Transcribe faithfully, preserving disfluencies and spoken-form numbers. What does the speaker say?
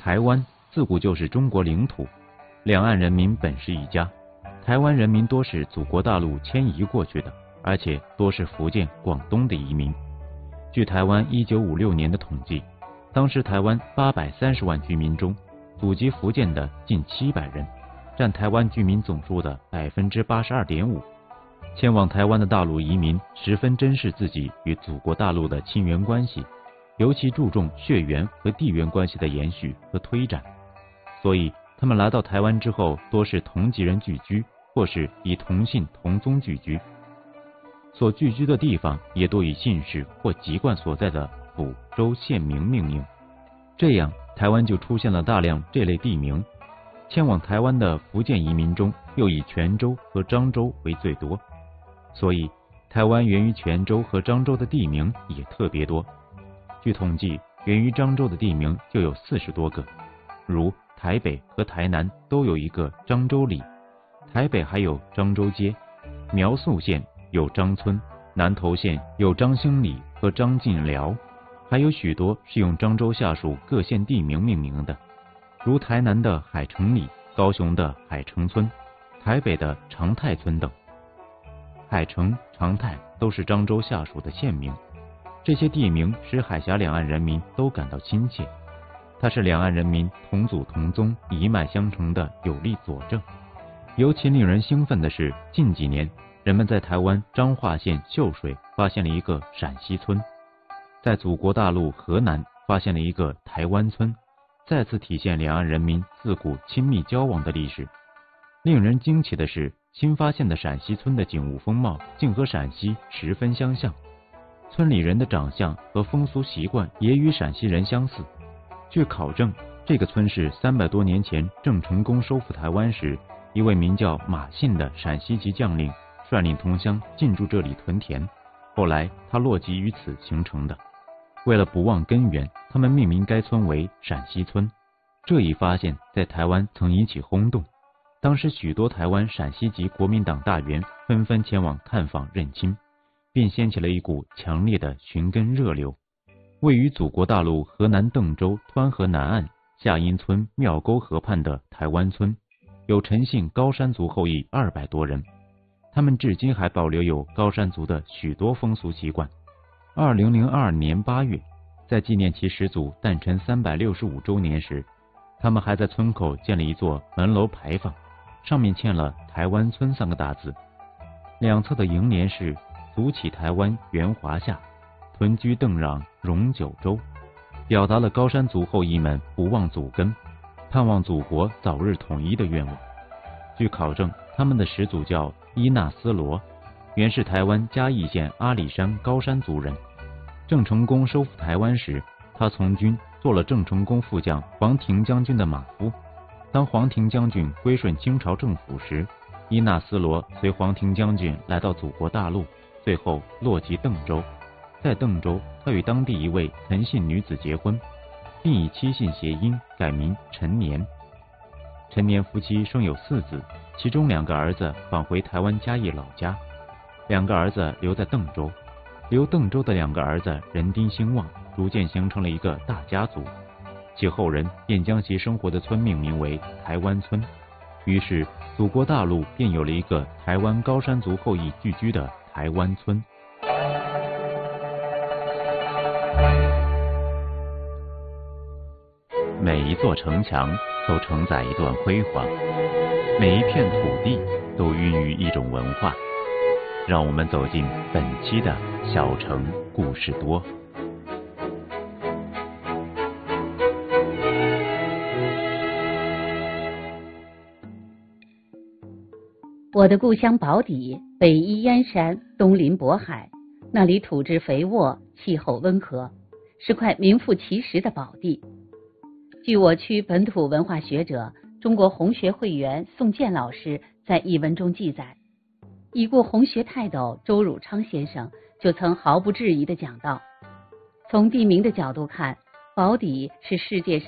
台湾自古就是中国领土，两岸人民本是一家。台湾人民多是祖国大陆迁移过去的，而且多是福建、广东的移民。据台湾一九五六年的统计，当时台湾八百三十万居民中，祖籍福建的近七百人，占台湾居民总数的百分之八十二点五。迁往台湾的大陆移民十分珍视自己与祖国大陆的亲缘关系，尤其注重血缘和地缘关系的延续和推展，所以他们来到台湾之后，多是同籍人聚居，或是以同姓同宗聚居，所聚居的地方也多以姓氏或籍贯所在的府、州、县名命名。这样，台湾就出现了大量这类地名。迁往台湾的福建移民中，又以泉州和漳州为最多，所以台湾源于泉州和漳州的地名也特别多。据统计，源于漳州的地名就有四十多个，如台北和台南都有一个漳州里，台北还有漳州街，苗栗县有漳村，南投县有漳兴里和漳进寮，还有许多是用漳州下属各县地名命名的，如台南的海城里、高雄的海城村、台北的长泰村等。海城、长泰都是漳州下属的县名，这些地名使海峡两岸人民都感到亲切，它是两岸人民同祖同宗、一脉相承的有力佐证。尤其令人兴奋的是，近几年人们在台湾彰化县秀水发现了一个陕西村，在祖国大陆河南发现了一个台湾村，再次体现两岸人民自古亲密交往的历史。令人惊奇的是，新发现的陕西村的景物风貌竟和陕西十分相像，村里人的长相和风俗习惯也与陕西人相似。据考证，这个村是三百多年前郑成功收复台湾时，一位名叫马信的陕西籍将领率领同乡进驻这里屯田，后来他落籍于此形成的。为了不忘根源，他们命名该村为陕西村。这一发现在台湾曾引起轰动，当时许多台湾陕西籍国民党大员纷纷前往探访认亲，并掀起了一股强烈的寻根热流。位于祖国大陆河南邓州湍河南岸下阴村庙沟河畔的台湾村，有陈姓高山族后裔二百多人，他们至今还保留有高山族的许多风俗习惯。二零零二年八月，在纪念其始祖诞辰三百六十五周年时，他们还在村口建了一座门楼牌坊，上面嵌了台湾村三个大字，两侧的楹联是祖起台湾原华夏，屯居邓壤荣九州，表达了高山族后裔们不忘祖根，盼望祖国早日统一的愿望。据考证，他们的始祖叫伊纳斯罗，原是台湾嘉义县阿里山高山族人。郑成功收复台湾时，他从军做了郑成功副将黄庭将军的马夫。当黄庭将军归顺清朝政府时，伊纳斯罗随黄庭将军来到祖国大陆，最后落籍邓州。在邓州，他与当地一位陈姓女子结婚，并以妻姓谐音改名陈年。陈年夫妻生有四子，其中两个儿子返回台湾嘉义老家，两个儿子留在邓州。留邓州的两个儿子人丁兴旺，逐渐形成了一个大家族，其后人便将其生活的村命名为台湾村。于是祖国大陆便有了一个台湾高山族后裔聚居的台湾村。每一座城墙都承载一段辉煌，每一片土地都孕育一种文化。让我们走进本期的小城故事多。 我的故乡宝坻，北依燕山，东临渤海，那里土质肥沃，气候温和，是块名副其实的宝地。据我区本土文化学者、中国红学会员宋健老师在一文中记载，已故红学泰斗周汝昌先生就曾毫不质疑地讲到，从地名的角度看，宝坻是世界上